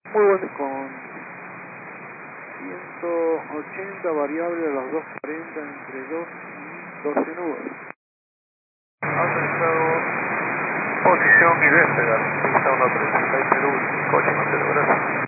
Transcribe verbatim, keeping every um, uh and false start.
Muy bueno, con ciento ochenta variables a las dos cuarenta entre dos y doce nudos. Autorizado, posición Vivester, pista uno treinta y seis Perú, coche con cero, gracias.